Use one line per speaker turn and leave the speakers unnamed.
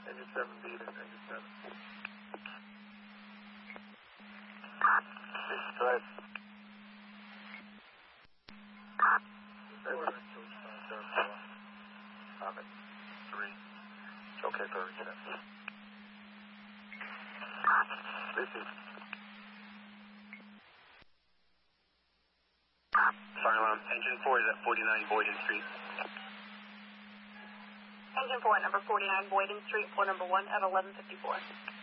Engine 7 beat it, engine 7. Go ahead. Okay, for reset. Lucy. Fire alarm. Engine 4 is at 49 Boyden Street.
Engine 4, number 49 Boyden Street, floor number 1 at 1154.